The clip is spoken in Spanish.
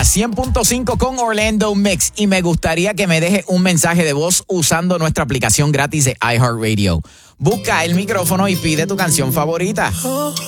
100.5 con Orlando Mix. Y me gustaría que me dejes un mensaje de voz usando nuestra aplicación gratis de iHeartRadio. Busca el micrófono y pide tu canción favorita.